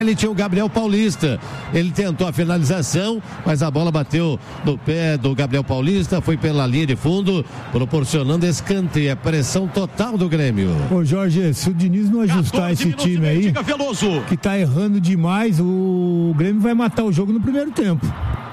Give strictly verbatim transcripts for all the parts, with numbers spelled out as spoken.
Ele tinha o Gabriel Paulista, ele tentou a finalização, mas a bola bateu no pé do Gabriel Paulista, foi pela linha de fundo, proporcionando escanteio, a pressão total do Grêmio. Ô Jorge, se o Diniz não ajustar esse time aí, que tá errando demais, o Grêmio vai matar o jogo no primeiro tempo.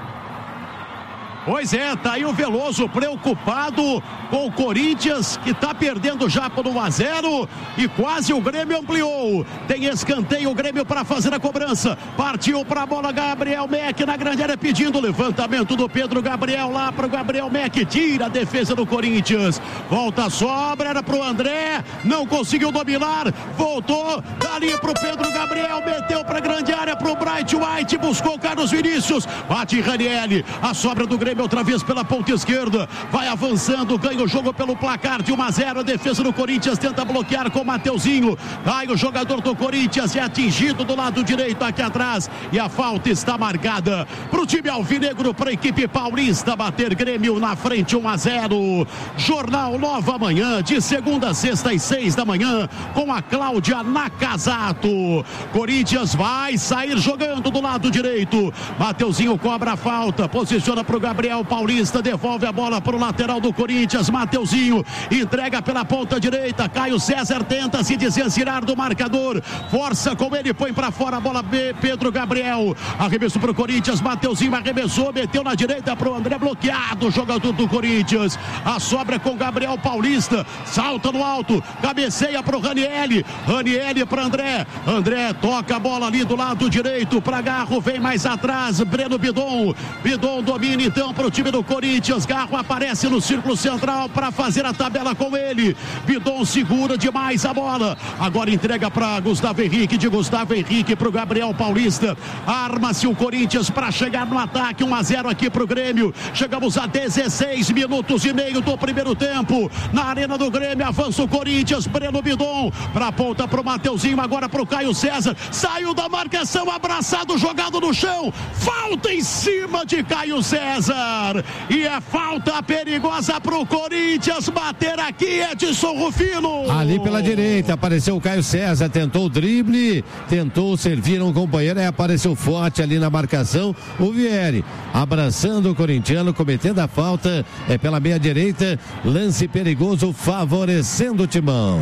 Pois é, tá aí o Veloso preocupado com o Corinthians, que tá perdendo já por um a zero e quase o Grêmio ampliou. Tem escanteio, o Grêmio para fazer a cobrança. Partiu pra bola Gabriel Meck na grande área pedindo o levantamento do Pedro Gabriel lá pro Gabriel Meck. Tira a defesa do Corinthians. Volta a sobra, era pro André, não conseguiu dominar. Voltou, dali pro Pedro Gabriel, meteu pra grande área pro Bright White, buscou o Carlos Vinícius. Bate Ranieri, a sobra do Grêmio outra vez pela ponta esquerda, vai avançando, ganha o jogo pelo placar de um a zero, a defesa do Corinthians tenta bloquear com o Mateuzinho, cai o jogador do Corinthians, é atingido do lado direito aqui atrás, e a falta está marcada para o time alvinegro, para a equipe paulista bater Grêmio na frente um a zero. Jornal Nova Manhã, de segunda a sexta às seis da manhã, com a Cláudia Nakazato. Corinthians vai sair jogando do lado direito, Mateuzinho cobra a falta, posiciona para o Gabriel Paulista, devolve a bola para o lateral do Corinthians, Mateuzinho entrega pela ponta direita, Caio César tenta se desvencilhar do marcador, força com ele, põe para fora a bola, B, Pedro Gabriel, arremesso para o Corinthians, Mateuzinho arremessou, meteu na direita para o André, bloqueado o jogador do Corinthians, a sobra com Gabriel Paulista, salta no alto, cabeceia para o Ranieri, Ranieri para André, André toca a bola ali do lado direito para Garro, vem mais atrás, Breno Bidon, Bidon domina então para o time do Corinthians, Garro aparece no círculo central para fazer a tabela com ele, Bidon segura demais a bola, agora entrega para Gustavo Henrique, de Gustavo Henrique para o Gabriel Paulista, arma-se o Corinthians para chegar no ataque, um a zero aqui para o Grêmio, chegamos a dezesseis minutos e meio do primeiro tempo, na arena do Grêmio, avança o Corinthians, Breno Bidon, para a ponta para o Mateuzinho, agora para o Caio César, saiu da marcação, abraçado, jogado no chão, falta em cima de Caio César, e é falta perigosa pro Corinthians bater aqui, Edson Rufino. Ali pela direita apareceu o Caio César, tentou o drible, tentou servir um companheiro, aí apareceu forte ali na marcação o Vieri, abraçando o corintiano, cometendo a falta, é pela meia direita, lance perigoso favorecendo o Timão.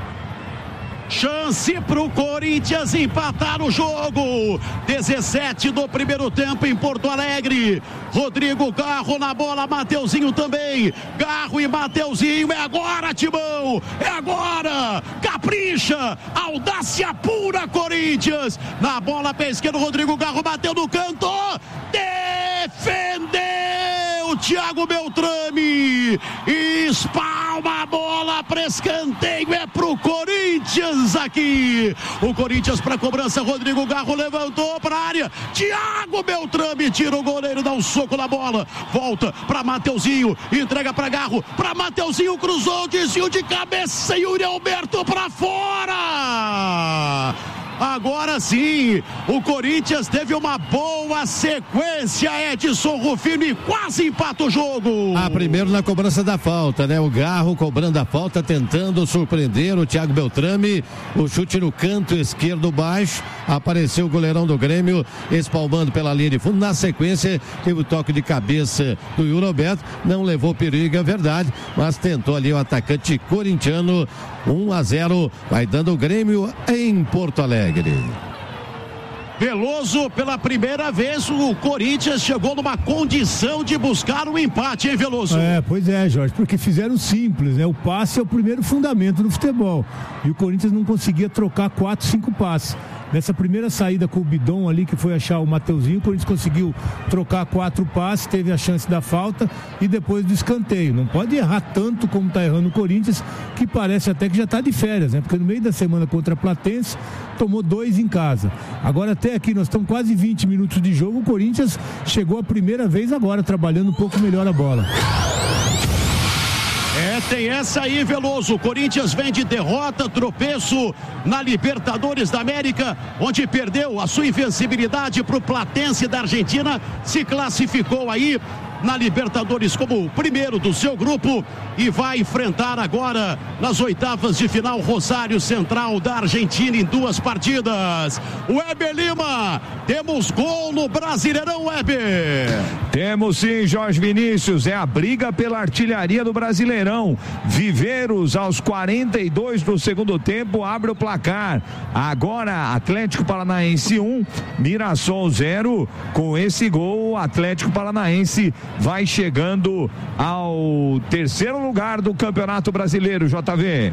Chance pro Corinthians empatar o jogo. dezessete do primeiro tempo em Porto Alegre. Rodrigo Garro na bola, Mateuzinho também. Garro e Mateuzinho, é agora, Timão. É agora. Capricha. Audácia pura, Corinthians. Na bola pé esquerdo, Rodrigo Garro bateu no canto. Defendeu Thiago Beltrame. Espalma a bola para escanteio. É pro Corinthians aqui. O Corinthians para cobrança. Rodrigo Garro levantou para a área. Thiago Beltrame tira o goleiro, dá um soco na bola. Volta para Mateuzinho. Entrega para Garro. Para Mateuzinho, cruzou, desvio de cabeça. Yuri Alberto para fora. Agora sim, o Corinthians teve uma boa sequência, Edson Rufino, e quase empata o jogo. Ah, primeiro na cobrança da falta, né? O Garro cobrando a falta, tentando surpreender o Thiago Beltrame. O chute no canto esquerdo baixo. Apareceu o goleirão do Grêmio, espalmando pela linha de fundo. Na sequência, teve o toque de cabeça do Yuri Alberto. Não levou perigo, é verdade, mas tentou ali o atacante corintiano. um a zero, vai dando o Grêmio em Porto Alegre. Veloso, pela primeira vez o Corinthians chegou numa condição de buscar um empate, hein, Veloso? É, pois é, Jorge, porque fizeram simples, né? O passe é o primeiro fundamento do futebol, e o Corinthians não conseguia trocar quatro, cinco passes. Nessa primeira saída com o Bidon ali, que foi achar o Mateuzinho, o Corinthians conseguiu trocar quatro passes, teve a chance da falta e depois do escanteio. Não pode errar tanto como está errando o Corinthians, que parece até que já está de férias, né? Porque no meio da semana contra a Platense, tomou dois em casa. Agora até aqui, nós estamos quase vinte minutos de jogo, o Corinthians chegou a primeira vez agora, trabalhando um pouco melhor a bola. É, tem essa aí, Veloso. O Corinthians vem de derrota, tropeço na Libertadores da América, onde perdeu a sua invencibilidade para o Platense da Argentina, se classificou aí na Libertadores como o primeiro do seu grupo e vai enfrentar agora nas oitavas de final Rosário Central da Argentina em duas partidas. Weber Lima, temos gol no Brasileirão, Weber. Temos sim, Jorge Vinícius, é a briga pela artilharia do Brasileirão. Viveiros aos quarenta e dois do segundo tempo abre o placar. Agora Atlético Paranaense um, Mirassol zero. Com esse gol o Atlético Paranaense vai chegando ao terceiro lugar do Campeonato Brasileiro, J V.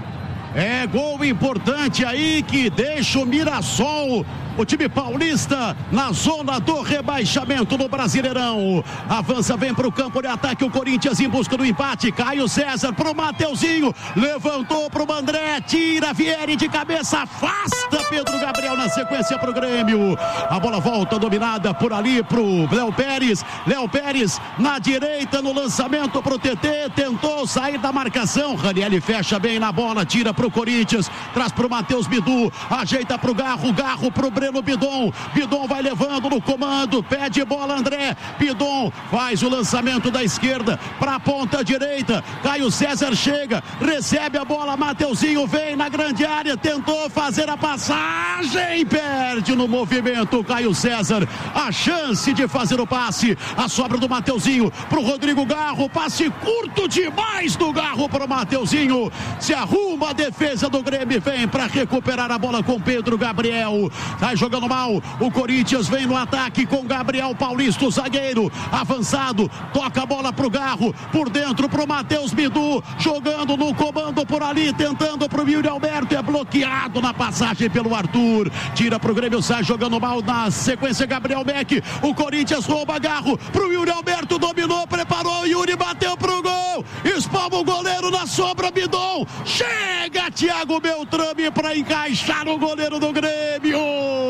É gol importante aí que deixa o Mirassol, o time paulista, na zona do rebaixamento no Brasileirão. Avança, vem para o campo de ataque o Corinthians em busca do empate. Caio César pro Mateuzinho, levantou pro André, tira Vieri de cabeça, afasta Pedro Gabriel na sequência pro Grêmio. A bola volta dominada por ali pro Léo Pérez. Léo Pérez na direita no lançamento pro T T, tentou sair da marcação. Ranieri fecha bem na bola, tira pro Corinthians, traz pro Matheus Bidu, ajeita pro Garro, Garro pro Breno Bidon, Bidon vai levando no comando, pede bola André, Bidon faz o lançamento da esquerda pra ponta direita, Caio César chega, recebe a bola, Mateuzinho vem na grande área, tentou fazer a passagem, perde no movimento Caio César, a chance de fazer o passe, a sobra do Mateuzinho pro Rodrigo Garro, passe curto demais do Garro pro Mateuzinho, se arruma a defesa do Grêmio, vem para recuperar a bola com Pedro Gabriel, tá jogando mal, o Corinthians vem no ataque com Gabriel Paulista, o zagueiro, avançado, toca a bola pro Garro, por dentro pro Matheus Bidu, jogando no comando por ali, tentando pro Yuri Alberto, é bloqueado na passagem pelo Arthur, tira pro Grêmio, sai jogando mal na sequência Gabriel Beck, o Corinthians rouba Garro, pro Yuri Alberto, dominou, preparou, Yuri bateu pro gol, espalma o goleiro na sobra, Bidon, chega Thiago Beltrame para encaixar o goleiro do Grêmio,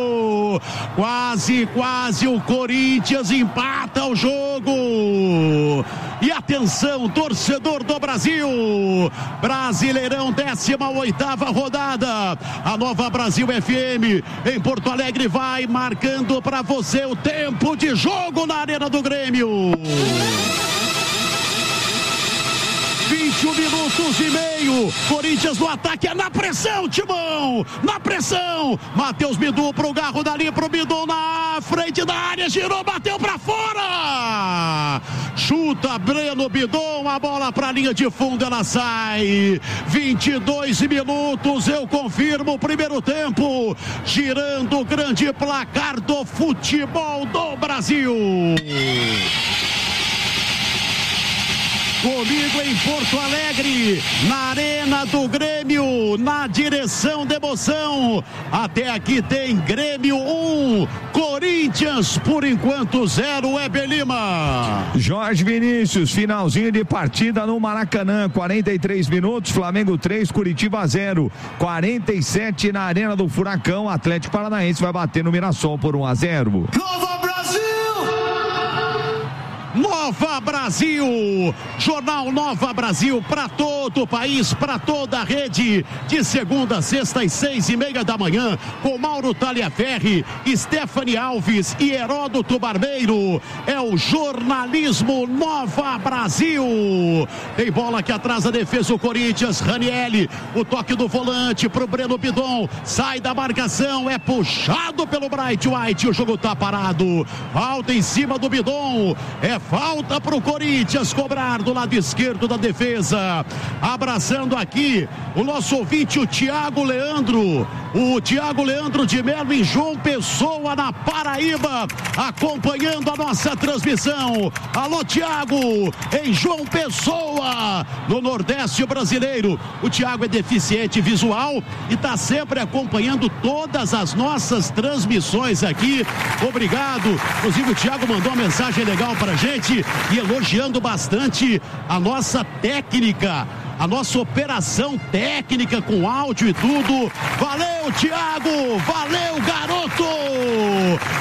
quase, quase o Corinthians empata o jogo. E atenção, torcedor do Brasil, Brasileirão, décima oitava rodada, a Nova Brasil F M em Porto Alegre vai marcando para você o tempo de jogo na Arena do Grêmio. vinte e um minutos e meio, Corinthians no ataque, é na pressão, Timão, na pressão, Matheus Bidu pro Garro, dali pro Bidu na frente da área, girou, bateu pra fora, chuta Breno Bidon, a bola pra linha de fundo, ela sai, vinte e dois minutos, eu confirmo o primeiro tempo, girando o grande placar do futebol do Brasil. Comigo em Porto Alegre, na Arena do Grêmio, na direção da emoção. Até aqui tem Grêmio um, Corinthians por enquanto zero, Weber Lima. Jorge Vinícius, finalzinho de partida no Maracanã, quarenta e três minutos, Flamengo três, Curitiba zero, quarenta e sete na Arena do Furacão, Atlético Paranaense vai bater no Mirassol por um a zero. Nova Brasil! Nova Brasil, Jornal Nova Brasil para todo o país, para toda a rede, de segunda a sexta às seis e meia da manhã, com Mauro Taliaferri, Stephanie Alves e Heródoto Barbeiro. É o jornalismo Nova Brasil. Tem bola que atrasa a defesa o Corinthians, Ranieri, o toque do volante pro Breno Bidon, sai da marcação, é puxado pelo Bright White, o jogo tá parado, falta em cima do Bidon, é falta para o Corinthians cobrar do lado esquerdo da defesa. Abraçando aqui o nosso ouvinte, o Tiago Leandro. O Tiago Leandro de Melo em João Pessoa, na Paraíba, acompanhando a nossa transmissão. Alô, Tiago, em João Pessoa, no Nordeste brasileiro. O Tiago é deficiente visual e está sempre acompanhando todas as nossas transmissões aqui. Obrigado. Inclusive, o Tiago mandou uma mensagem legal para a gente e elogiando bastante a nossa técnica, a nossa operação técnica com áudio e tudo. Valeu, Thiago! Valeu, garoto!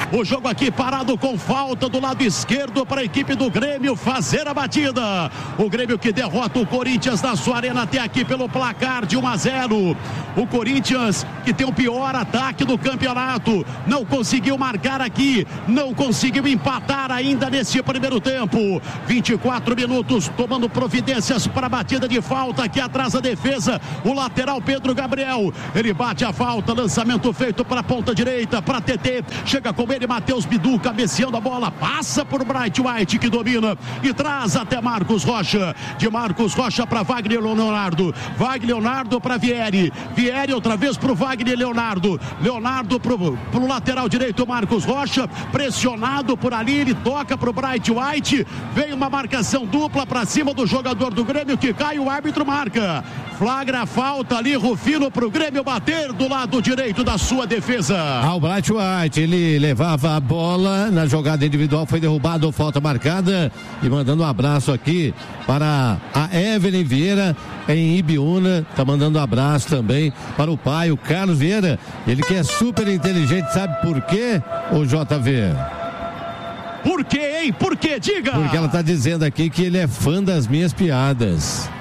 O jogo aqui parado com falta do lado esquerdo para a equipe do Grêmio fazer a batida. O Grêmio que derrota o Corinthians na sua arena até aqui pelo placar de um a zero. O Corinthians que tem o pior ataque do campeonato. Não conseguiu marcar aqui. Não conseguiu empatar ainda nesse primeiro tempo. vinte e quatro minutos tomando providências para a batida de falta aqui atrás da defesa. O lateral Pedro Gabriel. Ele bate a falta. Lançamento feito para a ponta direita. Para T T. Chega com ele Matheus Bidu cabeceando a bola. Passa por Bright White que domina. E traz até Marcos Rocha. De Marcos Rocha para Wagner Leonardo. Wagner Leonardo para Vieri. Vieri outra vez para o Wagner Leonardo. Leonardo para o lateral direito Marcos Rocha. Pressionado por ali. Ele toca para o Bright White. Vem uma marcação dupla para cima do jogador do Grêmio que cai. O árbitro marca. Flagra a falta ali. Rufino para o Grêmio bater do lado direito da sua defesa. Ao Bright White. Ele levava a bola na jogada individual. Foi derrubado. Falta marcada. E mandando um abraço aqui para a Evelyn Vieira em Ibiúna, tá mandando um abraço também para o pai, o Carlos Vieira, ele que é super inteligente, sabe por quê, o J V? Por quê, hein? Por quê? Diga! Porque ela tá dizendo aqui que ele é fã das minhas piadas.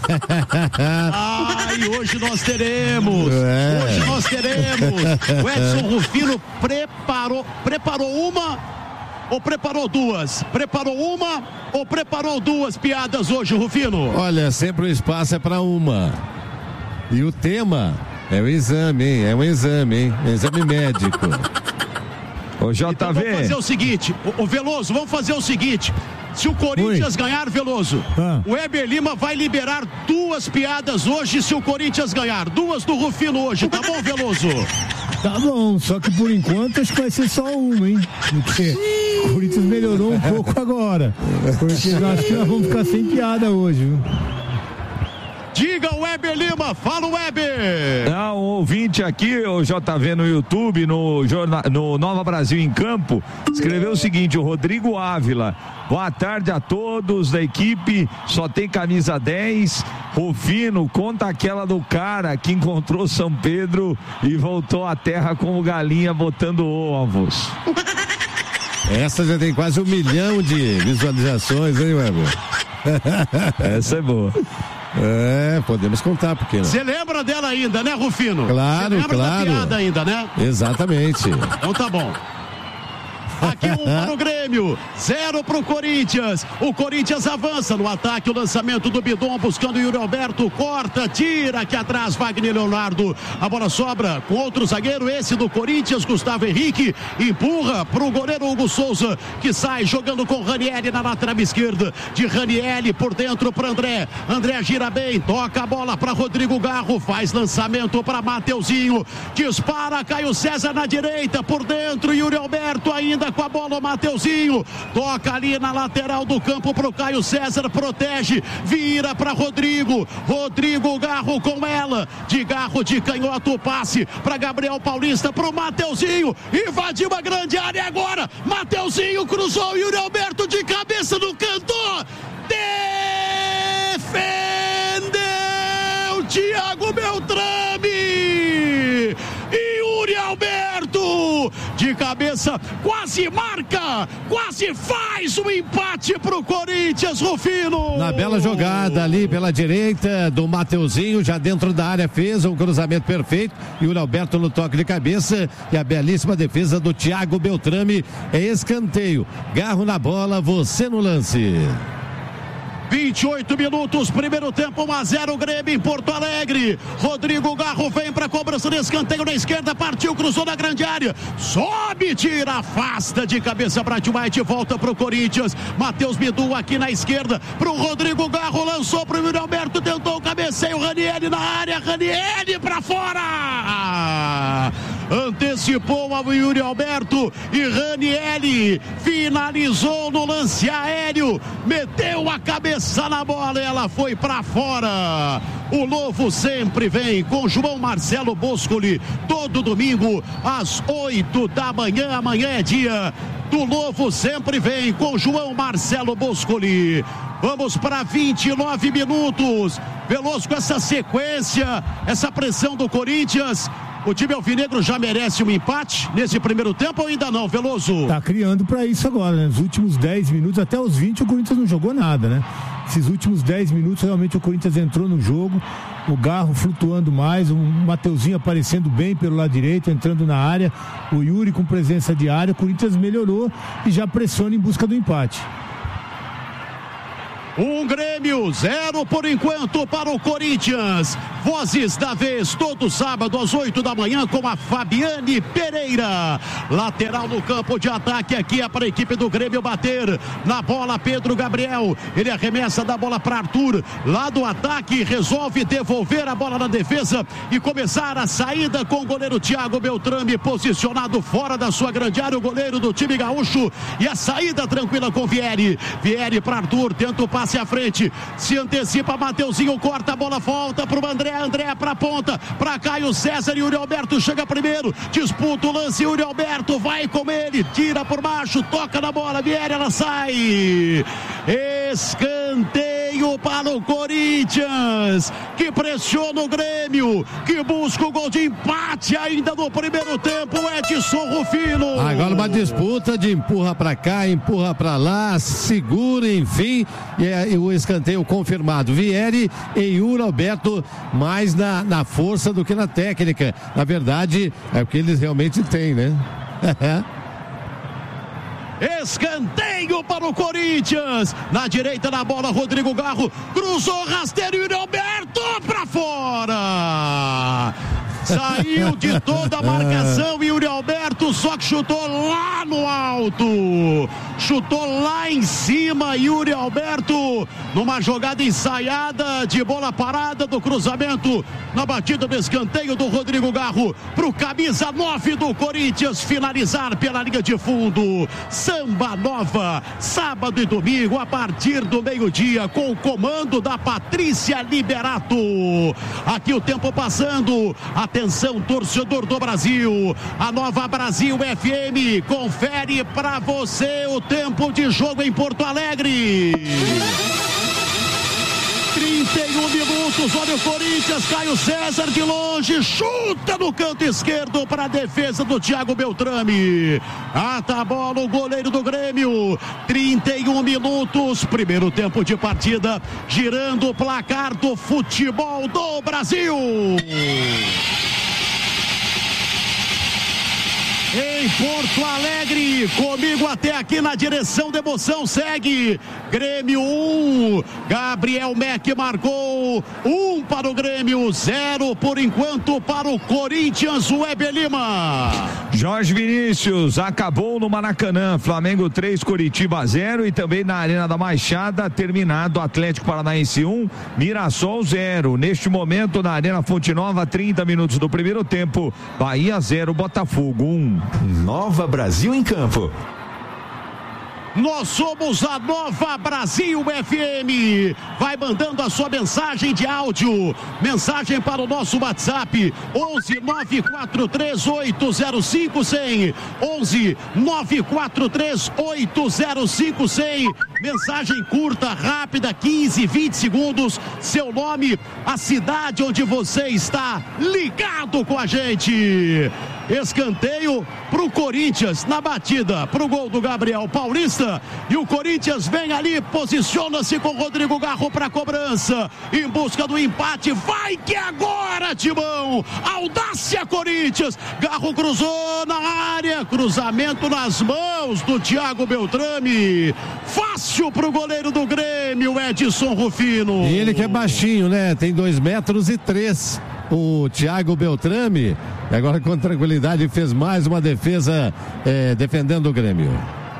Ai, hoje nós teremos, é. hoje nós teremos, o Edson Rufino preparou, preparou uma ou preparou duas? Preparou uma ou preparou duas piadas hoje, Rufino? Olha, sempre o espaço é para uma. E o tema é o exame, hein? É um exame, hein? Exame médico. Ô, J V. Então vamos fazer o seguinte, o, o Veloso, vamos fazer o seguinte. Se o Corinthians Oi. ganhar, Veloso, ah. o Weber Lima vai liberar duas piadas hoje se o Corinthians ganhar. Duas do Rufino hoje, tá bom, Veloso? Tá bom, só que por enquanto acho que vai ser só uma, hein? Porque o Corinthians melhorou um pouco agora. Porque eu acho que nós vamos ficar sem piada hoje, viu? Diga o Weber Lima, fala o Weber. Não, um ouvinte aqui, o J V no YouTube, no, jornal, no Nova Brasil em Campo, escreveu o seguinte, o Rodrigo Ávila, boa tarde a todos da equipe, só tem camisa dez, Rufino, conta aquela do cara que encontrou São Pedro e voltou à terra como galinha botando ovos. Essa já tem quase um milhão de visualizações, hein, Weber? Essa é boa. É, podemos contar, porque não. Você lembra dela ainda, né, Rufino? Claro, lembra claro. da piada ainda, né? Exatamente. Então tá bom. Aqui um para o Grêmio, zero para o Corinthians. O Corinthians avança no ataque, o lançamento do Bidon buscando o Yuri Alberto, corta, tira aqui atrás Wagner Leonardo. A bola sobra com outro zagueiro, esse do Corinthians, Gustavo Henrique, empurra para o goleiro Hugo Souza, que sai jogando com Ranieri na lateral esquerda. De Ranieri por dentro para André. André gira bem, toca a bola para Rodrigo Garro, faz lançamento para Mateuzinho, dispara, Caio César na direita, por dentro, Yuri Alberto ainda com a bola, o Mateuzinho toca ali na lateral do campo pro Caio César, protege, vira para Rodrigo, Rodrigo Garro com ela, de Garro de canhoto, passe para Gabriel Paulista, pro Mateuzinho, invadiu a grande área agora, Mateuzinho cruzou, Yuri Alberto de cabeça no canto, defendeu Thiago Beltrame, Yuri Alberto de cabeça, quase marca, quase faz o um empate pro Corinthians, Rufino. Na bela jogada ali pela direita do Mateuzinho, já dentro da área, fez um cruzamento perfeito, e o Alberto no toque de cabeça, e a belíssima defesa do Thiago Beltrame, é escanteio, Garro na bola, você no lance. vinte e oito minutos, primeiro tempo, um a zero Grêmio em Porto Alegre. Rodrigo Garro vem para cobrança de escanteio na esquerda, partiu, cruzou na grande área, sobe, tira, afasta de cabeça para White, volta para o Corinthians. Matheus Bidu aqui na esquerda para o Rodrigo Garro, lançou para o Yuri Alberto, tentou o cabeceio, Ranieri na área, Ranieri para fora. Antecipou ao Yuri Alberto e Ranieri finalizou no lance aéreo, meteu a cabeça na bola, ela foi para fora. O Novo sempre vem com João Marcelo Boscoli, todo domingo às oito da manhã. Amanhã é dia do Novo sempre vem com João Marcelo Boscoli. Vamos para vinte e nove minutos. Veloso com essa sequência, essa pressão do Corinthians. O time alvinegro já merece um empate nesse primeiro tempo ou ainda não, Veloso? Tá criando para isso agora, né? Nos últimos dez minutos, até os vinte, o Corinthians não jogou nada, né? Esses últimos dez minutos, realmente o Corinthians entrou no jogo, o Garro flutuando mais, o Mateuzinho aparecendo bem pelo lado direito, entrando na área, o Yuri com presença de área, o Corinthians melhorou e já pressiona em busca do empate. Um Grêmio, zero por enquanto para o Corinthians. Vozes da vez, todo sábado às oito da manhã com a Fabiane Pereira. Lateral no campo de ataque aqui é para a equipe do Grêmio bater. Na bola, Pedro Gabriel. Ele arremessa da bola para Arthur. Lá do ataque, resolve devolver a bola na defesa e começar a saída com o goleiro Thiago Beltrame posicionado fora da sua grande área. O goleiro do time gaúcho. E a saída tranquila com Vieri. Vieri para Arthur, tenta o passe à frente, se antecipa Mateuzinho, corta a bola, volta pro André, André pra ponta, pra Caio César, Yuri Alberto chega primeiro, disputa o lance, Yuri Alberto vai com ele, tira por baixo, toca na bola, Vieira, ela sai, escanteio para o Corinthians, que pressiona o Grêmio, que busca o gol de empate ainda no primeiro tempo, Edson Rufino. Agora uma disputa de empurra pra cá, empurra pra lá, segura, enfim, e é o escanteio confirmado. Vieri e Yuri Alberto mais na, na força do que na técnica. Na verdade, é o que eles realmente têm, né? Escanteio para o Corinthians. Na direita da bola, Rodrigo Garro cruzou, rasteiro, Yuri Alberto para fora. Saiu de toda a marcação, Yuri Alberto, só que chutou lá no alto. Chutou lá em cima, Yuri Alberto, numa jogada ensaiada de bola parada do cruzamento, na batida do escanteio do Rodrigo Garro, pro camisa nove do Corinthians finalizar pela linha de fundo. Samba Nova, sábado e domingo, a partir do meio-dia, com o comando da Patrícia Liberato. Aqui o tempo passando, atenção torcedor do Brasil, a Nova Brasil F M confere pra você o tempo de jogo em Porto Alegre. trinta e um minutos, olha o Corinthians, Caio César de longe, chuta no canto esquerdo para a defesa do Thiago Beltrame. Ata a bola o goleiro do Grêmio. trinta e um minutos, primeiro tempo de partida, girando o placar do futebol do Brasil. Em Porto Alegre, comigo até aqui na direção da emoção, segue Grêmio um, Gabriel Meck marcou um para o Grêmio, zero por enquanto para o Corinthians, o Weber Lima. Jorge Vinícius, acabou no Maracanã, Flamengo três, Coritiba zero, e também na Arena da Baixada, terminado Atlético Paranaense um, Mirassol zero. Neste momento na Arena Fonte Nova, trinta minutos do primeiro tempo, Bahia zero, Botafogo um. Nova Brasil em campo. Nós somos a Nova Brasil F M. Vai mandando a sua mensagem de áudio. Mensagem para o nosso WhatsApp. onze nove quatro três oito zero cinco cem. onze nove quatro três oito zero cinco cem. Mensagem curta, rápida, quinze, vinte segundos. Seu nome, a cidade onde você está ligado com a gente. Escanteio pro Corinthians na batida, pro gol do Gabriel Paulista, e o Corinthians vem ali, posiciona-se com Rodrigo Garro para cobrança, em busca do empate. Vai que agora, Timão, audácia Corinthians, Garro cruzou na área, cruzamento nas mãos do Thiago Beltrame, fácil pro goleiro do Grêmio, Edson Rufino. E ele que é baixinho, né? Tem dois metros e três. O Thiago Beltrame, agora com tranquilidade, fez mais uma defesa é, defendendo o Grêmio.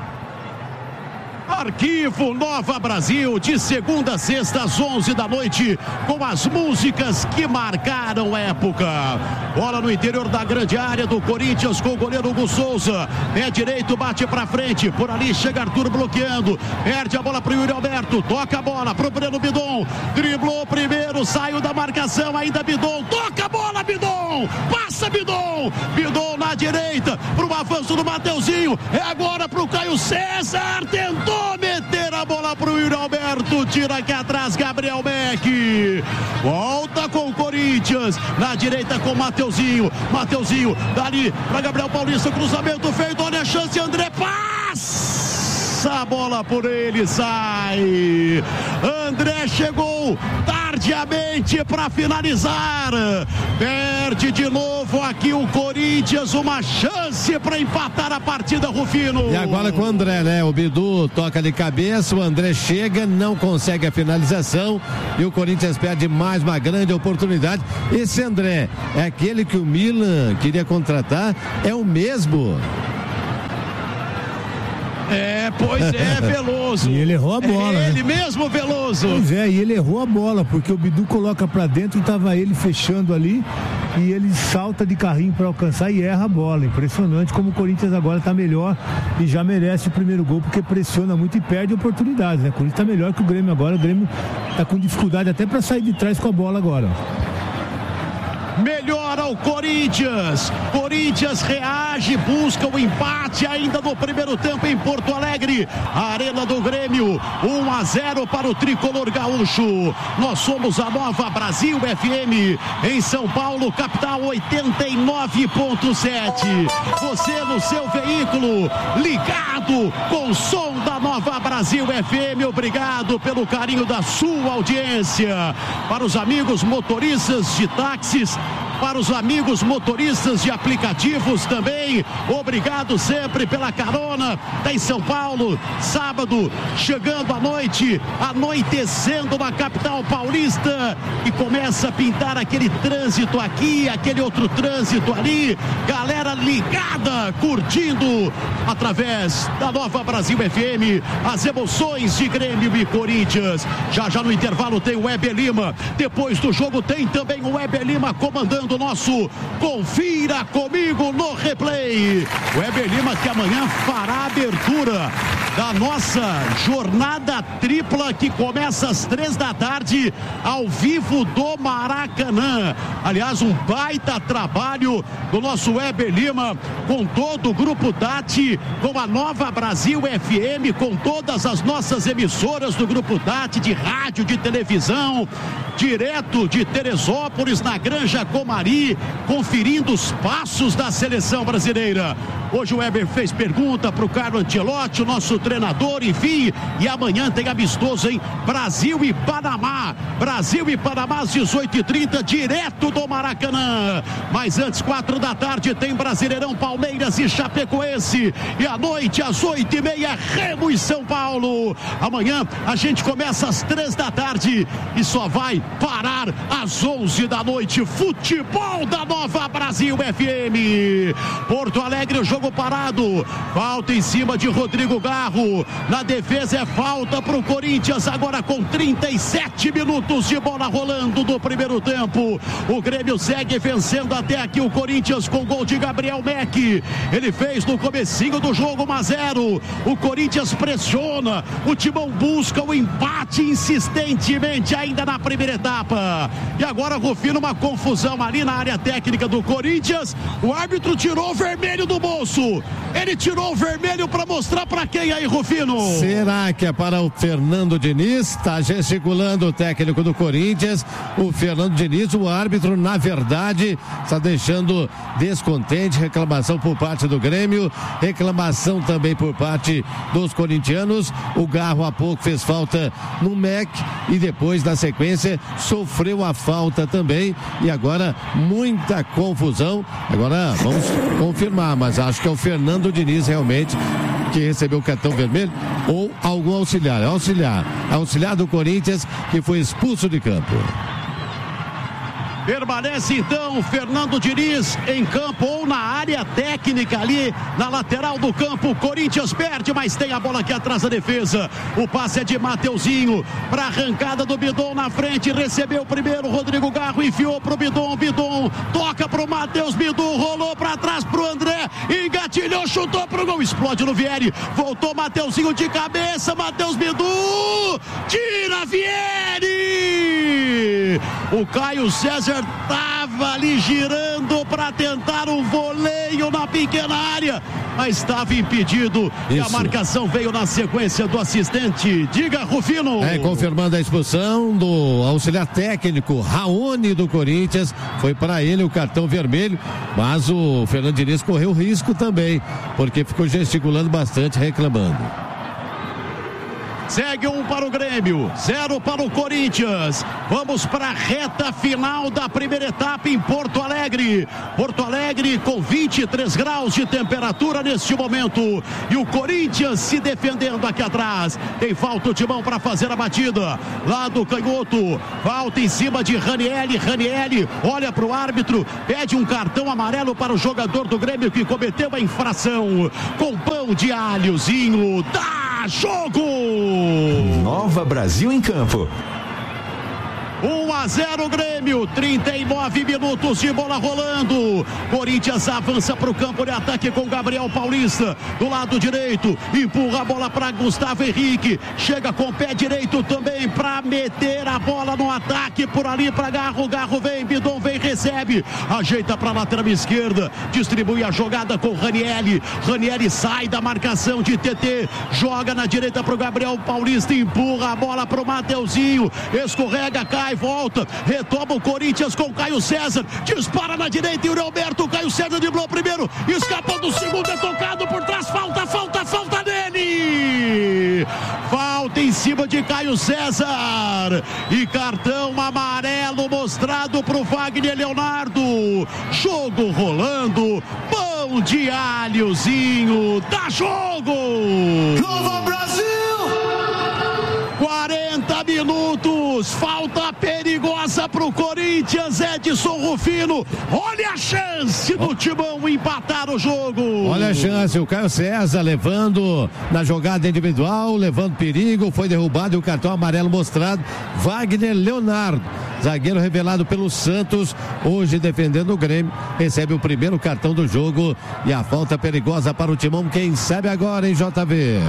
Arquivo Nova Brasil, de segunda a sexta às onze da noite, com as músicas que marcaram época. Bola no interior da grande área do Corinthians com o goleiro Hugo Souza. Pé direito, bate pra frente. Por ali chega Arthur bloqueando. Perde a bola pro Yuri Alberto. Toca a bola pro Breno Bidon. Driblou primeiro, saiu da marcação. Ainda Bidon. Toca a bola, Bidon. Passa Bidon. Bidon na direita. Pro avanço do Mateuzinho. É agora pro Caio César. Tentou meter a a bola pro Yuri Alberto, tira aqui atrás Gabriel Meck, volta com o Corinthians, na direita com o Mateuzinho, Mateuzinho, dali pra Gabriel Paulista, cruzamento feito, olha a chance, André passa a bola por ele, sai, André chegou tardiamente para finalizar, perde de novo aqui o Corinthians, uma chance para empatar a partida, Rufino. E agora com o André, né? O Bidu toca de cabeça, o André chega, não consegue a finalização e o Corinthians perde mais uma grande oportunidade. Esse André é aquele que o Milan queria contratar, é o mesmo? É, pois é, Veloso. E ele errou a bola, é ele né? mesmo, Veloso. Pois é, e ele errou a bola, porque o Bidu coloca pra dentro e tava ele fechando ali e ele salta de carrinho pra alcançar e erra a bola. Impressionante como o Corinthians agora tá melhor e já merece o primeiro gol, porque pressiona muito e perde oportunidades, né? O Corinthians tá melhor que o Grêmio agora, o Grêmio tá com dificuldade até pra sair de trás com a bola agora. Melhora o Corinthians, Corinthians reage, busca o empate ainda no primeiro tempo em Porto Alegre, Arena do Grêmio, um a zero para o tricolor gaúcho. Nós somos a Nova Brasil F M em São Paulo, capital oitenta e nove ponto sete. Você no seu veículo, ligado com o som da Nova Brasil F M, obrigado pelo carinho da sua audiência. Para os amigos motoristas de táxis, para os amigos motoristas de aplicativos também, obrigado sempre pela carona. Tá em São Paulo, sábado, chegando à noite, anoitecendo na capital paulista e começa a pintar aquele trânsito aqui, aquele outro trânsito ali, galera ligada, curtindo através da Nova Brasil F M, as emoções de Grêmio e Corinthians. Já já no intervalo tem o Weber Lima, depois do jogo tem também o Weber Lima comandando o nosso Confira Comigo no Replay. O Weber Lima que amanhã fará a abertura da nossa jornada tripla que começa às três da tarde ao vivo do Maracanã. Aliás, um baita trabalho do nosso Weber Lima com todo o Grupo Dati, com a Nova Brasil F M, com todas as nossas emissoras do Grupo Dati, de rádio, de televisão, direto de Teresópolis, na Granja Comari, conferindo os passos da seleção brasileira. Hoje o Weber fez pergunta para o Carlo Ancelotti, o nosso treinador, enfim, e amanhã tem amistoso em Brasil e Panamá. Brasil e Panamá às dezoito e trinta, direto do Maracanã. Mas antes, quatro da tarde, tem Brasileirão, Palmeiras e Chapecoense. E à noite, às oito e meia, Remo e São Paulo. Amanhã a gente começa às três da tarde e só vai parar às onze da noite. Futebol da Nova Brasil F M. Porto Alegre, o jogo parado. Falta em cima de Rodrigo Garro. Na defesa é falta para o Corinthians, agora com trinta e sete minutos de bola rolando do primeiro tempo. O Grêmio segue vencendo até aqui o Corinthians com gol de Gabriel Meck. Ele fez no comecinho do jogo um a zero. O Corinthians pressiona, o Timão busca o empate insistentemente ainda na primeira etapa. E agora, Rufino, uma confusão ali na área técnica do Corinthians. O árbitro tirou o vermelho do bolso. Ele tirou o vermelho para mostrar para quem aí, Rufino? Será que é para o Fernando Diniz? Está gesticulando o técnico do Corinthians. O Fernando Diniz, o árbitro, na verdade, está deixando descontente. Reclamação por parte do Grêmio, reclamação também por parte dos corintianos. O Garro há pouco fez falta no Meck e depois, na sequência, sofreu a falta também. E agora, muita confusão. Agora vamos confirmar, mas acho que é o Fernando Diniz realmente que recebeu o cartão vermelho ou algum auxiliar. Auxiliar, auxiliar do Corinthians que foi expulso de campo. Permanece então Fernando Diniz em campo ou na área técnica ali na lateral do campo. Corinthians perde, mas tem a bola aqui atrás da defesa. O passe é de Mateuzinho para arrancada do Bidon na frente. Recebeu primeiro Rodrigo Garro, enfiou pro Bidon. Bidon toca pro Matheus Bidon, rolou para trás pro André, engatilhou, chutou pro gol, explode no Vieri. Voltou Mateuzinho de cabeça, Matheus Bidon tira Vieri. O Caio César estava ali girando para tentar um voleio na pequena área, mas estava impedido. Isso. E a marcação veio na sequência do assistente. Diga, Rufino. É, confirmando a expulsão do auxiliar técnico Raoni do Corinthians. Foi para ele o cartão vermelho, mas o Fernando Diniz correu risco também, porque ficou gesticulando bastante, reclamando. Segue um para o Grêmio, zero para o Corinthians. Vamos para a reta final da primeira etapa em Porto Alegre. Porto Alegre com vinte e três graus de temperatura neste momento. E o Corinthians se defendendo aqui atrás. Tem falta o Timão para fazer a batida. Lá do canhoto, falta em cima de Ranieri. Ranieri olha para o árbitro, pede um cartão amarelo para o jogador do Grêmio que cometeu a infração. Com pão de alhozinho. Dá jogo! Nova Brasil em campo. um a zero Grêmio, trinta e nove minutos de bola rolando. Corinthians avança para o campo de ataque com Gabriel Paulista do lado direito, empurra a bola para Gustavo Henrique, chega com o pé direito também para meter a bola no ataque por ali para Garro. Garro vem, Bidon vem, recebe, ajeita para a lateral esquerda, distribui a jogada com Ranieri. Ranieri sai da marcação de T T, joga na direita para o Gabriel Paulista, empurra a bola para o Mateuzinho, escorrega, cai, volta, retoma o Corinthians com Caio César, dispara na direita e o Roberto. Caio César driblou primeiro, escapou do segundo, é tocado por trás, falta, falta, falta nele, falta em cima de Caio César e cartão amarelo mostrado pro Wagner Leonardo. Jogo rolando, pão de alhozinho, dá jogo! Nova Brasil! quarenta minutos, falta perigosa pro Corinthians, Edson Rufino, olha a chance do Timão empatar o jogo. Olha a chance, o Caio César levando na jogada individual, levando perigo, foi derrubado e o cartão amarelo mostrado, Wagner Leonardo, zagueiro revelado pelo Santos, hoje defendendo o Grêmio, recebe o primeiro cartão do jogo e a falta perigosa para o Timão, quem sabe agora, hein, J V?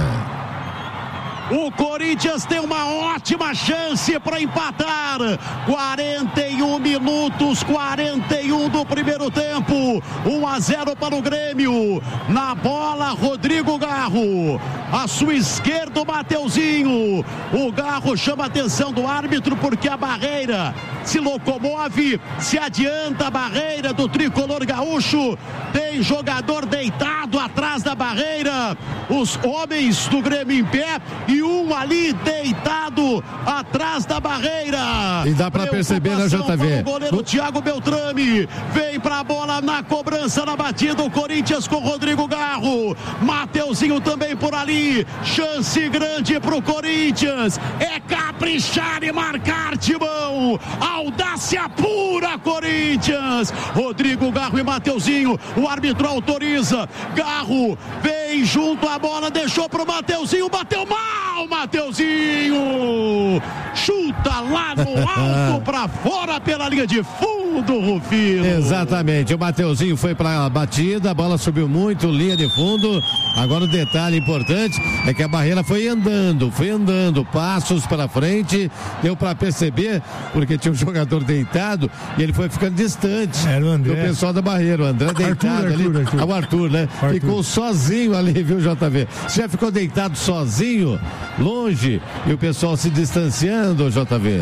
O Corinthians tem uma ótima chance para empatar. quarenta e um minutos, quarenta e um do primeiro tempo. um a zero para o Grêmio. Na bola, Rodrigo Garro. À sua esquerda, o Mateuzinho. O Garro chama a atenção do árbitro porque a barreira se locomove, se adianta a barreira do tricolor gaúcho. Tem jogador deitado atrás da barreira. Os homens do Grêmio em pé e um ali deitado atrás da barreira. E dá pra perceber, né, J V? O goleiro no... Thiago Beltrame vem pra bola na cobrança, na batida, o Corinthians com Rodrigo Garro. Mateuzinho também por ali. Chance grande pro Corinthians. É caprichar e marcar, Timão. Audácia pura, Corinthians. Rodrigo Garro e Mateuzinho. O árbitro autoriza. Garro vem junto à bola, deixou pro Mateuzinho, bateu mal, Mateuzinho. Chuta lá no alto pra fora pela linha de fundo, Rufino. Exatamente, o Mateuzinho foi pra batida, a bola subiu muito, linha de fundo. Agora o detalhe importante é que a barreira foi andando, foi andando, passos para frente, deu para perceber, porque tinha um jogador deitado e ele foi ficando distante. Era o André. Do pessoal da barreira, o André deitado Arthur, ali. Arthur, Arthur. Ah, o Arthur, né? Arthur. Ficou sozinho ali, viu, J V? Você já ficou deitado sozinho, longe, e o pessoal se distanciando, J V?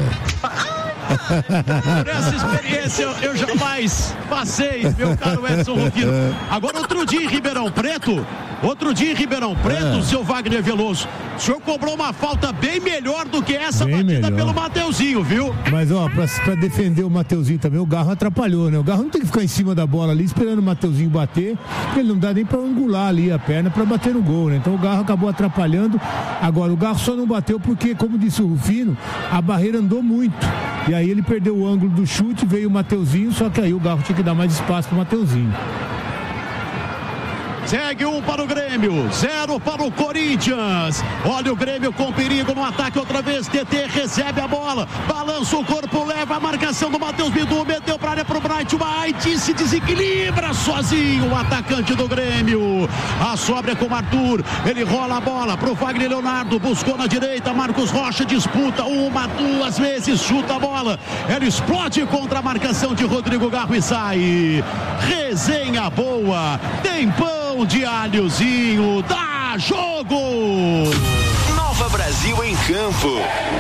Por essa experiência eu, eu jamais passei, meu caro Edson Rufino. Agora, outro dia em Ribeirão Preto, outro dia em Ribeirão Preto, é. seu Wagner Veloso, o senhor cobrou uma falta bem melhor do que essa bem batida melhor. Pelo Mateuzinho, viu? Mas, ó, pra, pra defender o Mateuzinho também, o Garro atrapalhou, né? O Garro não tem que ficar em cima da bola ali, esperando o Mateuzinho bater, porque ele não dá nem pra angular ali a perna pra bater no gol, né? Então o Garro acabou atrapalhando. Agora, o Garro só não bateu porque, como disse o Rufino, a barreira andou muito. E aí ele perdeu o ângulo do chute, veio o Mateuzinho, só que aí o Garro tinha que dar mais espaço pro Mateuzinho. Segue um para o Grêmio, zero para o Corinthians. Olha o Grêmio com perigo no ataque outra vez. T T recebe a bola, balança o corpo, leva a marcação do Matheus Bidu, meteu para a área para o Bright White, se desequilibra sozinho o atacante do Grêmio. A sobra é com o Arthur, ele rola a bola para o Wagner Leonardo, buscou na direita, Marcos Rocha disputa uma, duas vezes, chuta a bola, ela explode contra a marcação de Rodrigo Garro e sai. Resenha boa, tem pão de alhozinho, dá jogo! Nova Brasil em campo.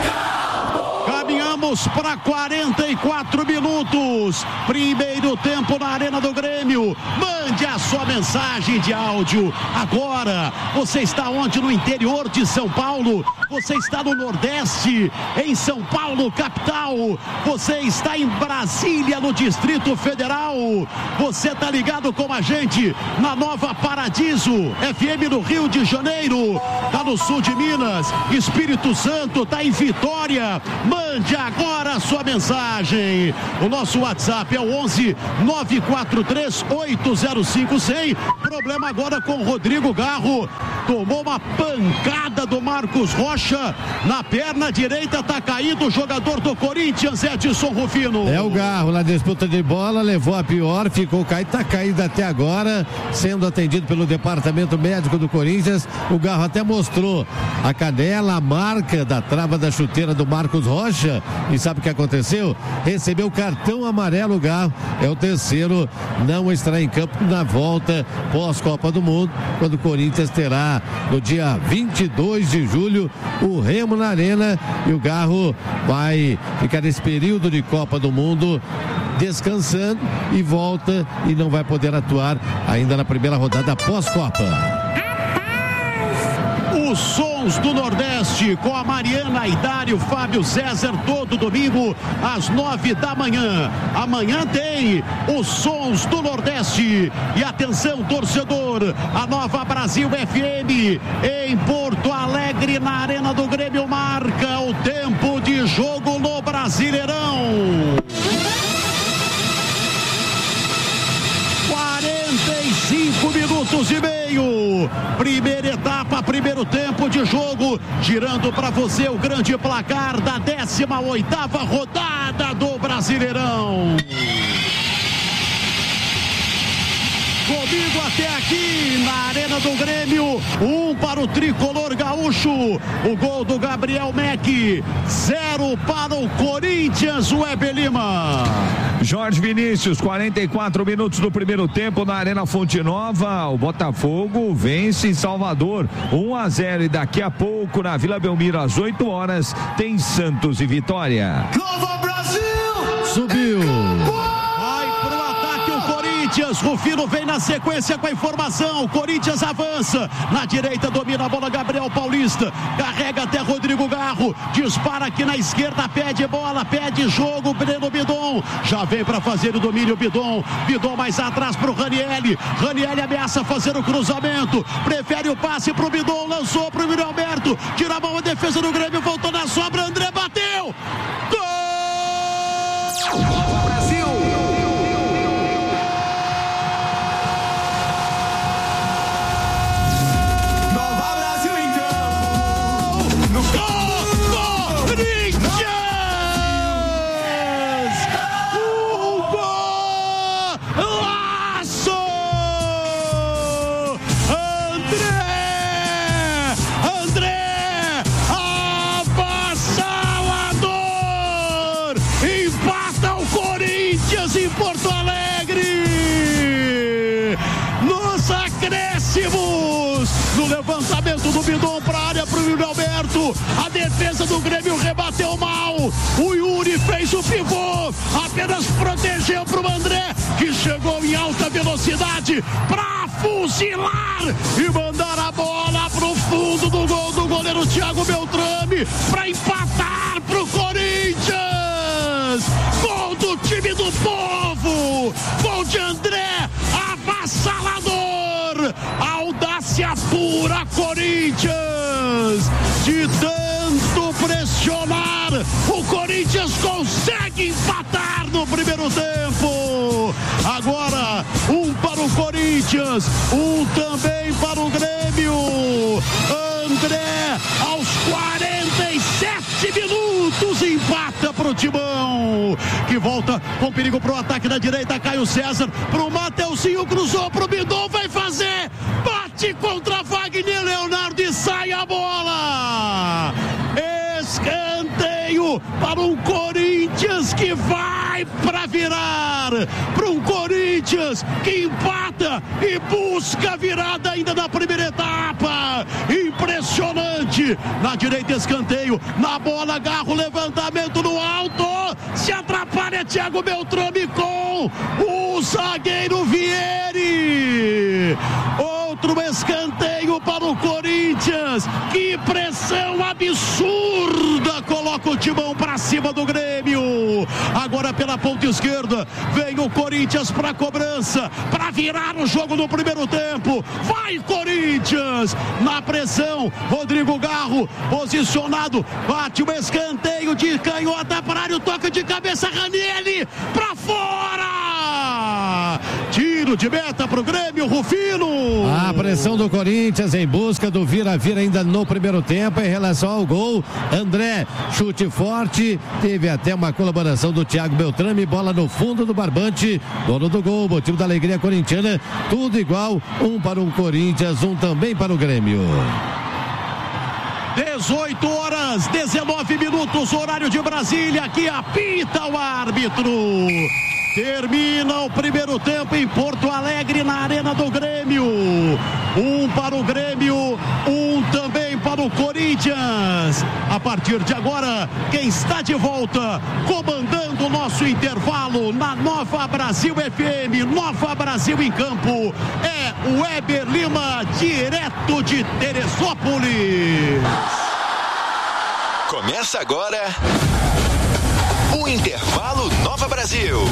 Caminhamos para quarenta e quatro minutos. Primeiro tempo na Arena do Grêmio. Mande a sua mensagem de áudio. Agora, você está onde? No interior de São Paulo? Você está no Nordeste, em São Paulo, capital? Você está em Brasília, no Distrito Federal? Você está ligado com a gente na Nova Paradiso, F M do Rio de Janeiro? Está no sul de Minas, Espírito Santo, está em Vitória. Mande agora a sua mensagem. O nosso WhatsApp é o onze nove quatro três oito zero cinco cem. Problema agora com o Rodrigo Garro. Tomou uma pancada do Marcos Rocha na perna direita, tá caído o jogador do Corinthians, Edson Rufino. É o Garro na disputa de bola, levou a pior, ficou caído, tá caído até agora, sendo atendido pelo departamento médico do Corinthians. O Garro até mostrou a canela, a marca da trava da chuteira do Marcos Rocha. E sabe o que aconteceu? Recebeu o cartão amarelo. O Garro é o terceiro, não estará em campo na volta pós-Copa do Mundo, quando o Corinthians terá no dia vinte e dois de julho o Remo na Arena, e o Garro vai ficar nesse período de Copa do Mundo descansando e volta, e não vai poder atuar ainda na primeira rodada pós-Copa. Os sons do Nordeste com a Mariana Idário, Fábio César, todo domingo às nove da manhã. Amanhã tem os sons do Nordeste. E atenção, torcedor, a Nova Brasil F M em Porto Alegre, na Arena do Grêmio, marca o tempo de jogo no Brasileirão. quarenta e cinco minutos e meio. Primeira etapa, primeiro tempo de jogo. Girando para você o grande placar da décima oitava rodada do Brasileirão. Comigo até aqui na Arena do Grêmio, um para o tricolor gaúcho, o gol do Gabriel Meck, zero para o Corinthians, o Weber Lima. Jorge Vinícius, quarenta e quatro minutos do primeiro tempo na Arena Fonte Nova. O Botafogo vence em Salvador, um a zero, e daqui a pouco na Vila Belmiro às oito horas tem Santos e Vitória. Nova Brasil! Subiu! Rufino vem na sequência com a informação. Corinthians avança na direita, domina a bola Gabriel Paulista, carrega até Rodrigo Garro, dispara aqui na esquerda, pede bola, pede jogo. Breno Bidon já vem para fazer o domínio. Bidon, Bidon mais atrás para o Ranieri. Ranieri ameaça fazer o cruzamento, prefere o passe para o Bidon, lançou para o Yuri Alberto, tira a mão, a defesa do Grêmio, voltou na sobra, André bateu, gol! Brasil! Levantamento do Bidon para a área para o Yuri Alberto. A defesa do Grêmio rebateu mal. O Yuri fez o pivô, apenas protegeu para o André, que chegou em alta velocidade para fuzilar e mandar a bola para o fundo do gol do goleiro Thiago Beltrame para empatar para o Corinthians. Gol do time do povo. Gol de André, avassalador. Audácia pura, Corinthians. De tanto pressionar, o Corinthians consegue empatar no primeiro tempo. Agora, um para o Corinthians. Corinthians, um também para o Grêmio. André, aos quarenta e sete minutos, empata pro Timão, que volta com perigo pro ataque da direita. Caio César pro Mateuzinho, cruzou pro Bidon, vai fazer, bate contra Wagner Leonardo e sai a bola. Escanteio para um Corinthians que vai para virar, para um Corinthians que empata e busca a virada ainda na primeira etapa. Impressionante. Na direita, escanteio, na bola, Garro, levantamento no alto, se atrapalha Thiago Beltrame com o zagueiro Vieri. Outro escanteio para o Corinthians, que pressão absurda, coloca o Timão para cima do Grêmio. Agora pela ponta esquerda vem o Corinthians para cobrança, para virar o jogo no primeiro tempo. Vai Corinthians na pressão, Rodrigo Garro posicionado, bate o escanteio de canhota para a área, toca de cabeça, Ranieri para fora. Tiro de meta para o Grêmio, Rufino. A pressão do Corinthians em busca do vira-vira ainda no primeiro tempo. Em relação ao gol, André, chute forte, teve até uma colaboração do Thiago Beltrame, bola no fundo do barbante, dono do gol, motivo da alegria corintiana. Tudo igual, um para o Corinthians, um também para o Grêmio. dezoito horas, dezenove minutos, horário de Brasília, aqui apita o árbitro. Termina o primeiro tempo em Porto Alegre, na Arena do Grêmio. Um para o Grêmio, um também para o Corinthians. A partir de agora, quem está de volta, comandando o nosso intervalo na Nova Brasil F M, Nova Brasil em Campo, é o Weber Lima, direto de Teresópolis. Começa agora o Intervalo Nova Brasil.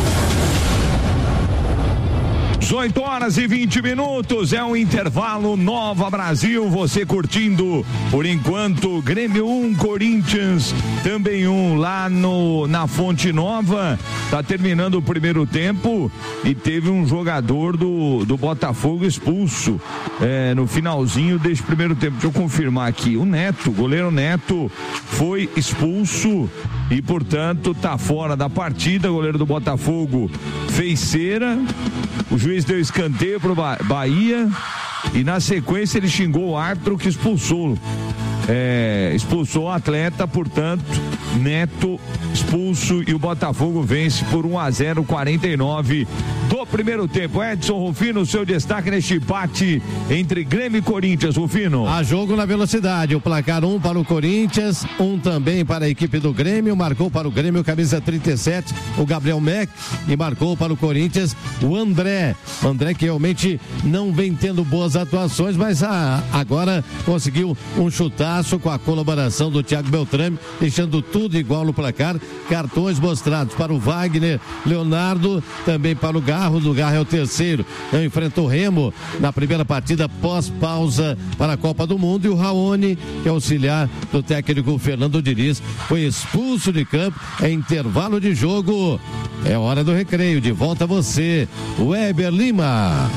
dezoito horas e vinte minutos, é o intervalo Nova Brasil, você curtindo, por enquanto, Grêmio um, Corinthians também um, lá no, na Fonte Nova. Tá terminando o primeiro tempo e teve um jogador do, do Botafogo expulso é, no finalzinho desse primeiro tempo. Deixa eu confirmar aqui, o Neto, goleiro Neto foi expulso e, portanto, tá fora da partida. O goleiro do Botafogo fez cera, o juiz deu escanteio pro Bahia e na sequência ele xingou o árbitro que expulsou é, expulsou o atleta, portanto Neto expulso e o Botafogo vence por um a zero, quarenta e nove do primeiro tempo. Edson Rufino, seu destaque neste empate entre Grêmio e Corinthians, Rufino. A jogo na velocidade, o placar um para o Corinthians, um também para a equipe do Grêmio. Marcou para o Grêmio camisa trinta e sete, o Gabriel Mack, e marcou para o Corinthians o André. O André que realmente não vem tendo boas atuações, mas ah, agora conseguiu um chutaço com a colaboração do Thiago Beltrame, deixando tudo igual no placar. Cartões mostrados para o Wagner Leonardo, também para o Garro. Do Garro é o terceiro, não enfrentou o Remo na primeira partida pós-pausa para a Copa do Mundo, e o Raoni, que é auxiliar do técnico Fernando Diniz, foi expulso de campo. É intervalo de jogo, é hora do recreio. De volta a você, Weber Lima.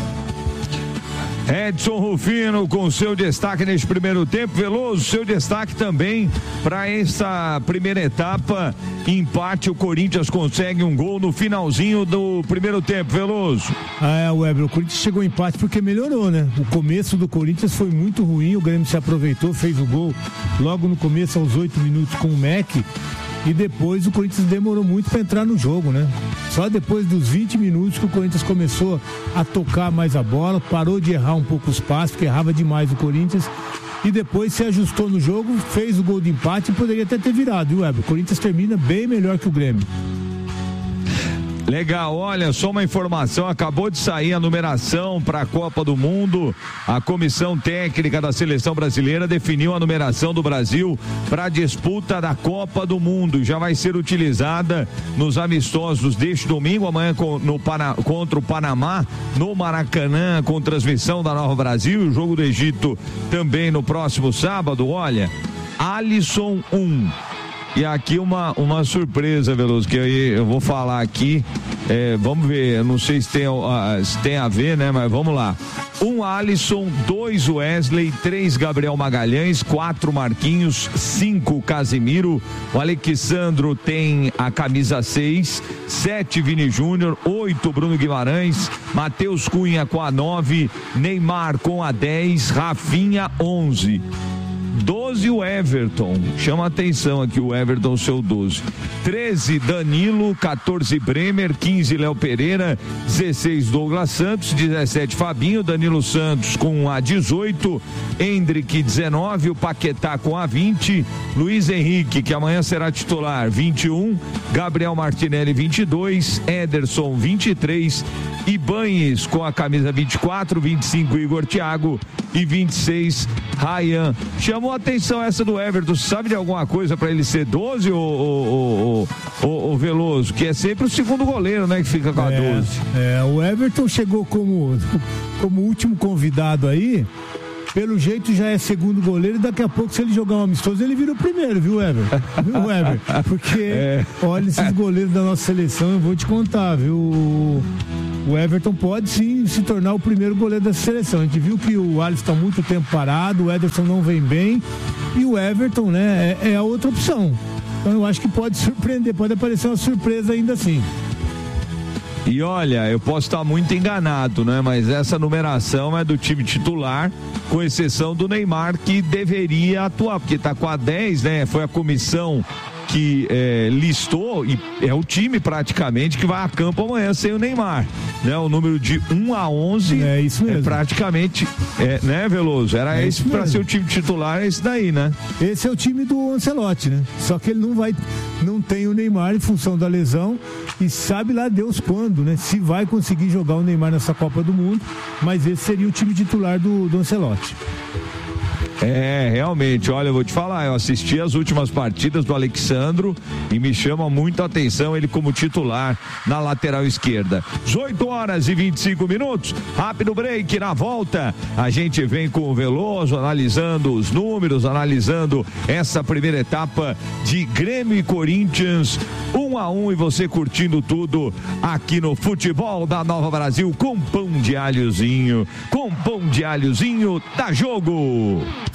Edson Rufino com seu destaque neste primeiro tempo. Veloso, seu destaque também para essa primeira etapa. Empate, o Corinthians consegue um gol no finalzinho do primeiro tempo. Veloso. É, Weber, o Corinthians chegou ao empate porque melhorou, né? O começo do Corinthians foi muito ruim, o Grêmio se aproveitou, fez o gol logo no começo, aos oito minutos, com o Mack. E depois o Corinthians demorou muito para entrar no jogo, né? Só depois dos vinte minutos que o Corinthians começou a tocar mais a bola, parou de errar um pouco os passos, porque errava demais o Corinthians, e depois se ajustou no jogo, fez o gol de empate e poderia até ter virado, viu, Weber? O Corinthians termina bem melhor que o Grêmio. Legal, olha, só uma informação, acabou de sair a numeração para a Copa do Mundo. A comissão técnica da seleção brasileira definiu a numeração do Brasil para a disputa da Copa do Mundo. Já vai ser utilizada nos amistosos deste domingo, amanhã no, contra o Panamá, no Maracanã, com transmissão da Nova Brasil. O jogo do Egito também no próximo sábado. Olha, Alisson um. E aqui uma, uma surpresa, Veloso, que eu, eu vou falar aqui É, vamos ver, eu não sei se tem, uh, se tem a ver, né? Mas vamos lá. Um Alisson, dois Wesley, três Gabriel Magalhães, quatro Marquinhos, cinco Casimiro. O Alexandro tem a camisa seis, sete Vini Júnior, oito Bruno Guimarães, Matheus Cunha com a nove, Neymar com a dez, Rafinha onze. doze o Everton, chama a atenção aqui o Everton, seu doze. treze Danilo, catorze Bremer, quinze Léo Pereira, dezesseis Douglas Santos, dezessete Fabinho, Danilo Santos com a dezoito, Endrick dezenove, o Paquetá com a vinte, Luiz Henrique, que amanhã será titular, vinte e um, Gabriel Martinelli vinte e dois, Ederson vinte e três, Ibañez com a camisa vinte e quatro, vinte e cinco Igor Thiago e vinte e seis Ryan. Chamou a atenção essa do Everton, sabe de alguma coisa para ele ser doze, ou o Veloso, que é sempre o segundo goleiro, né, que fica com a é, doze. É, o Everton chegou como, como último convidado aí, pelo jeito já é segundo goleiro, e daqui a pouco, se ele jogar um amistoso, ele vira o primeiro, viu, Everton? Viu, Everton? Porque, é. olha, esses goleiros da nossa seleção, eu vou te contar, viu? O Everton pode sim se tornar o primeiro goleiro dessa seleção. A gente viu que o Alisson está muito tempo parado, o Ederson não vem bem, e o Everton, né, é, é a outra opção. Então eu acho que pode surpreender, pode aparecer uma surpresa ainda assim. E olha, eu posso estar muito enganado, né? Mas essa numeração é do time titular, com exceção do Neymar, que deveria atuar, porque está com a dez, né? Foi a comissão que é, listou, e é o time praticamente que vai a campo amanhã sem o Neymar, né? O número de um a onze é, isso mesmo. É praticamente, é, né, Veloso? Era é esse para ser o time titular, é esse daí, né? Esse é o time do Ancelotti, né? Só que ele não vai, não tem o Neymar em função da lesão, e sabe lá Deus quando, né? Se vai conseguir jogar o Neymar nessa Copa do Mundo, mas esse seria o time titular do, do Ancelotti. É, realmente, olha, eu vou te falar, eu assisti as últimas partidas do Alexandro e me chama muito a atenção ele como titular na lateral esquerda. dezoito horas e vinte e cinco minutos, rápido break, na volta a gente vem com o Veloso analisando os números, analisando essa primeira etapa de Grêmio e Corinthians, um a um, e você curtindo tudo aqui no Futebol da Nova Brasil com pão de alhozinho, com pão de alhozinho, dá jogo!